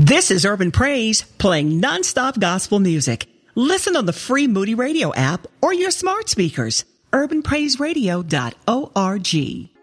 This is Urban Praise, playing nonstop gospel music. Listen on the free Moody Radio app or your smart speakers. UrbanPraiseRadio.org.